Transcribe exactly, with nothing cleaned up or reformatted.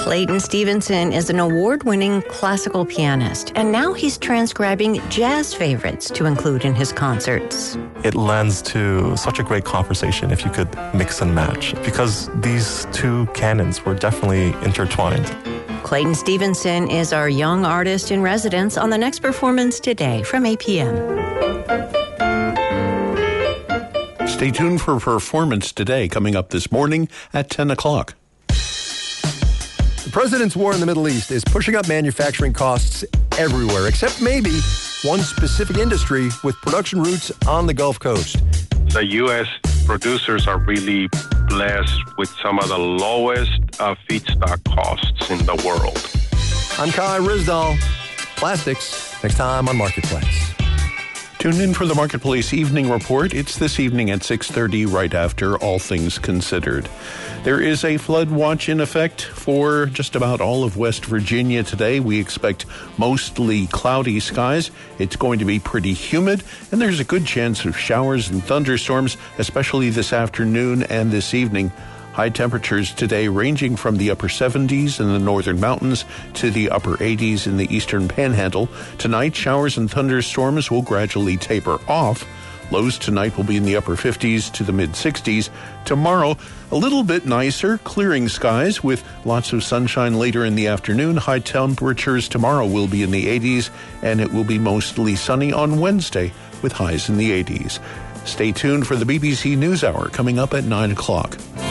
Clayton Stevenson is an award-winning classical pianist, and now he's transcribing jazz favorites to include in his concerts. It lends to such a great conversation if you could mix and match, because these two canons were definitely intertwined. Clayton Stevenson is our young artist in residence on the next performance today from eight p.m. Stay tuned for Performance Today coming up this morning at ten o'clock. The president's war in the Middle East is pushing up manufacturing costs everywhere, except maybe one specific industry with production roots on the Gulf Coast. The U S producers are really blessed with some of the lowest uh, feedstock costs in the world. I'm Kai Rizdal. Plastics, next time on Marketplace. Tune in for the Marketplace Evening Report. It's this evening at six thirty, right after All Things Considered. There is a flood watch in effect for just about all of West Virginia today. We expect mostly cloudy skies. It's going to be pretty humid, and there's a good chance of showers and thunderstorms, especially this afternoon and this evening. High temperatures today ranging from the upper seventies in the northern mountains to the upper eighties in the eastern panhandle. Tonight, showers and thunderstorms will gradually taper off. Lows tonight will be in the upper fifties to the mid-sixties. Tomorrow, a little bit nicer, clearing skies with lots of sunshine later in the afternoon. High temperatures tomorrow will be in the eighties, and it will be mostly sunny on Wednesday with highs in the eighties. Stay tuned for the B B C NewsHour coming up at nine o'clock.